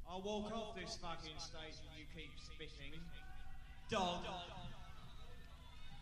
I'll walk off this fucking stage if you keep spitting. Dog.